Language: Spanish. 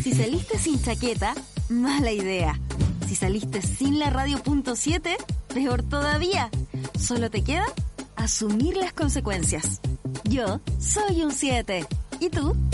Si saliste sin chaqueta, mala idea. Si saliste sin la radio.7, peor todavía. Solo te queda asumir las consecuencias. Yo soy un 7. ¿Y tú?